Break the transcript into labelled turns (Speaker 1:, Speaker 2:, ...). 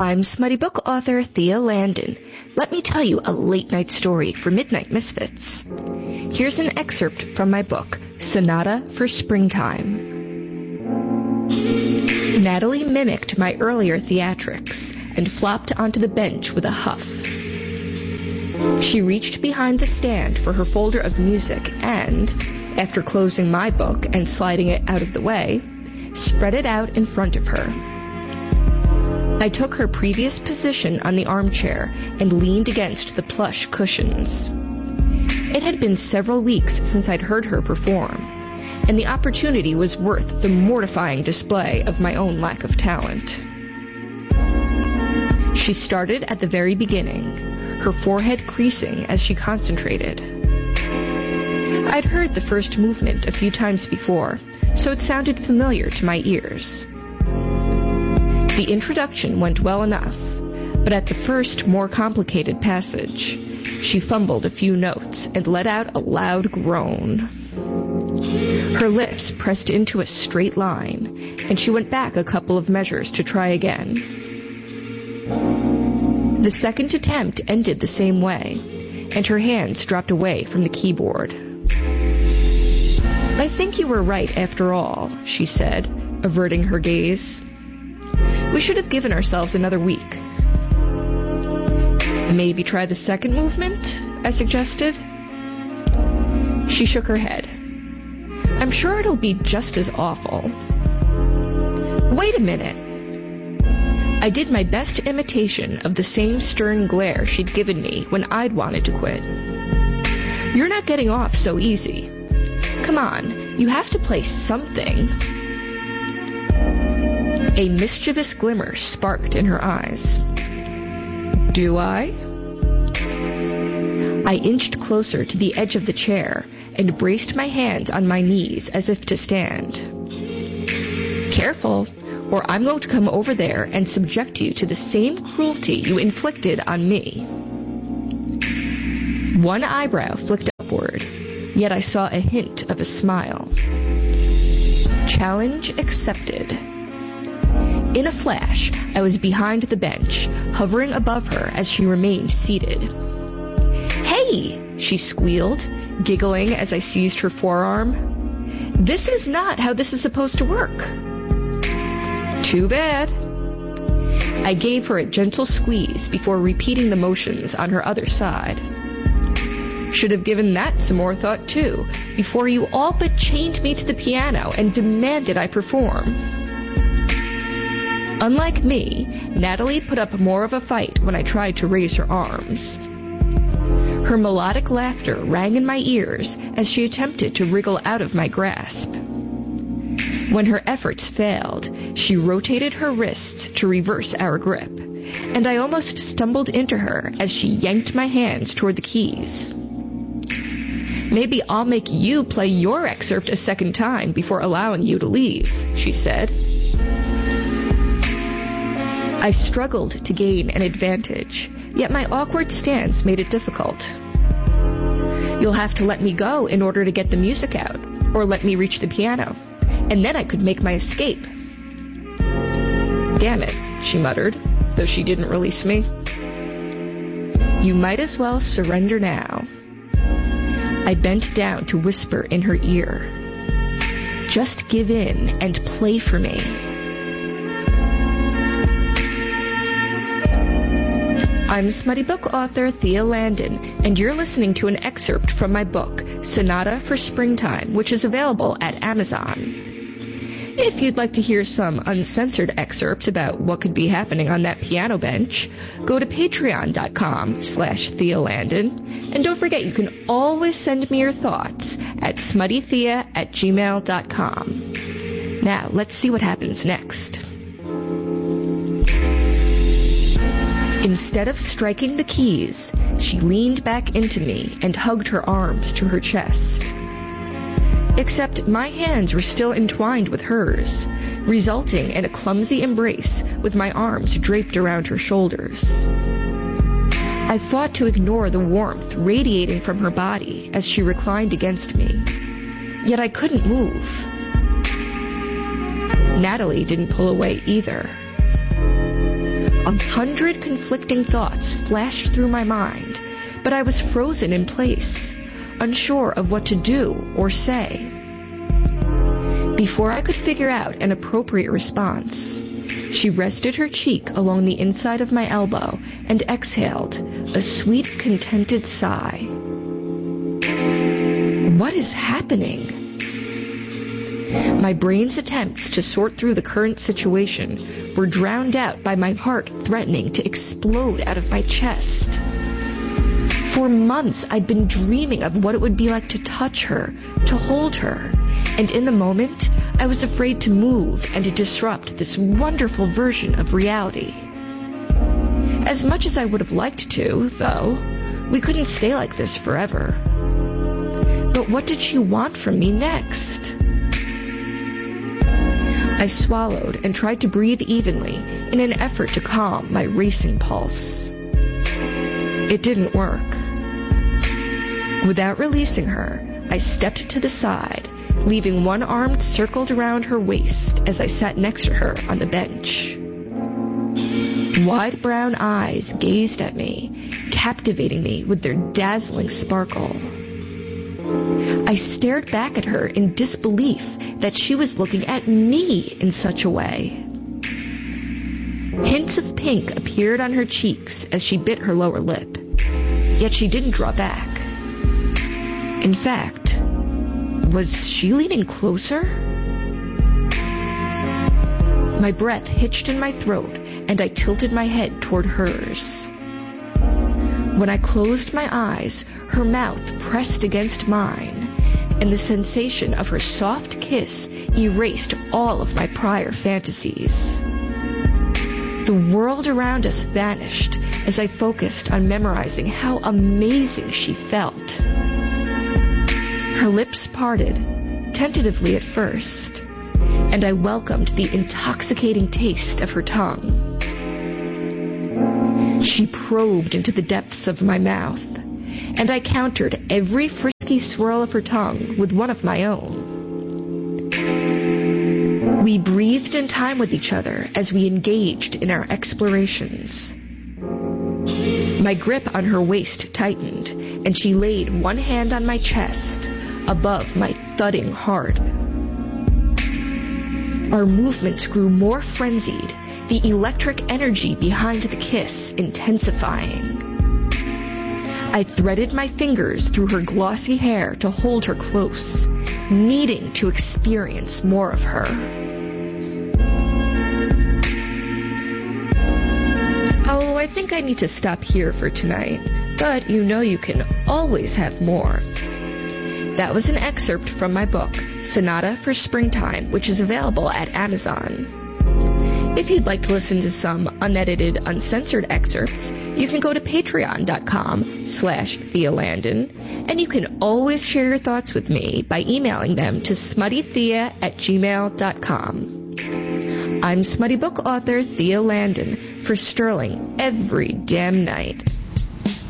Speaker 1: I'm Smutty Book author Thea Landon. Let me tell you a late-night story for Midnight Misfits. Here's an excerpt from my book, Sonata for Springtime. Natalie mimicked my earlier theatrics and flopped onto the bench with a huff. She reached behind the stand for her folder of music and, after closing my book and sliding it out of the way, spread it out in front of her. I took her previous position on the armchair and leaned against the plush cushions. It had been several weeks since I'd heard her perform, and the opportunity was worth the mortifying display of my own lack of talent. She started at the very beginning, her forehead creasing as she concentrated. I'd heard the first movement a few times before, so it sounded familiar to my ears. The introduction went well enough, but at the first, more complicated passage, she fumbled a few notes and let out a loud groan. Her lips pressed into a straight line, and she went back a couple of measures to try again. The second attempt ended the same way, and her hands dropped away from the keyboard. "I think you were right after all," she said, averting her gaze. "We should have given ourselves another week." "Maybe try the second movement?" I suggested. She shook her head. "I'm sure it'll be just as awful." "Wait a minute." I did my best imitation of the same stern glare she'd given me when I'd wanted to quit. "You're not getting off so easy. Come on, you have to play something." A mischievous glimmer sparked in her eyes. "Do I?" I inched closer to the edge of the chair and braced my hands on my knees as if to stand. "Careful, or I'm going to come over there and subject you to the same cruelty you inflicted on me." One eyebrow flicked upward, yet I saw a hint of a smile. Challenge accepted. In a flash, I was behind the bench, hovering above her as she remained seated. "Hey!" she squealed, giggling as I seized her forearm. "This is not how this is supposed to work." "Too bad." I gave her a gentle squeeze before repeating the motions on her other side. "Should have given that some more thought, too, before you all but chained me to the piano and demanded I perform." Unlike me, Natalie put up more of a fight when I tried to raise her arms. Her melodic laughter rang in my ears as she attempted to wriggle out of my grasp. When her efforts failed, she rotated her wrists to reverse our grip, and I almost stumbled into her as she yanked my hands toward the keys. "Maybe I'll make you play your excerpt a second time before allowing you to leave," she said. I struggled to gain an advantage, yet my awkward stance made it difficult. "You'll have to let me go in order to get the music out, or let me reach the piano, and then I could make my escape." "Damn it," she muttered, though she didn't release me. "You might as well surrender now." I bent down to whisper in her ear. "Just give in and play for me." I'm Smutty Book author Thea Landon, and you're listening to an excerpt from my book, Sonata for Springtime, which is available at Amazon. If you'd like to hear some uncensored excerpts about what could be happening on that piano bench, go to patreon.com/Thea Landon, and don't forget you can always send me your thoughts at smuttythea@gmail.com. Now, let's see what happens next. Instead of striking the keys, she leaned back into me and hugged her arms to her chest. Except my hands were still entwined with hers, resulting in a clumsy embrace with my arms draped around her shoulders. I fought to ignore the warmth radiating from her body as she reclined against me, yet I couldn't move. Natalie didn't pull away either. 100 conflicting thoughts flashed through my mind, but I was frozen in place, unsure of what to do or say. Before I could figure out an appropriate response, she rested her cheek along the inside of my elbow and exhaled a sweet, contented sigh. What is happening? My brain's attempts to sort through the current situation were drowned out by my heart threatening to explode out of my chest. For months, I'd been dreaming of what it would be like to touch her, to hold her, and in the moment, I was afraid to move and to disrupt this wonderful version of reality. As much as I would have liked to, though, we couldn't stay like this forever. But what did she want from me next? I swallowed and tried to breathe evenly in an effort to calm my racing pulse. It didn't work. Without releasing her, I stepped to the side, leaving one arm circled around her waist as I sat next to her on the bench. Wide brown eyes gazed at me, captivating me with their dazzling sparkle. I stared back at her in disbelief that she was looking at me in such a way. Hints of pink appeared on her cheeks as she bit her lower lip, yet she didn't draw back. In fact, was she leaning closer? My breath hitched in my throat, and I tilted my head toward hers. When I closed my eyes, her mouth pressed against mine, and the sensation of her soft kiss erased all of my prior fantasies. The world around us vanished as I focused on memorizing how amazing she felt. Her lips parted, tentatively at first, and I welcomed the intoxicating taste of her tongue. She probed into the depths of my mouth, and I countered every frisky swirl of her tongue with one of my own. We breathed in time with each other as we engaged in our explorations. My grip on her waist tightened, and she laid one hand on my chest, above my thudding heart. Our movements grew more frenzied, the electric energy behind the kiss intensifying. I threaded my fingers through her glossy hair to hold her close, needing to experience more of her. Oh, I think I need to stop here for tonight, but you know you can always have more. That was an excerpt from my book, Sonata for Springtime, which is available at Amazon. If you'd like to listen to some unedited, uncensored excerpts, you can go to patreon.com/Thea Landon, and you can always share your thoughts with me by emailing them to smuttythea@gmail.com. I'm smutty book author Thea Landon for Sterling every damn night.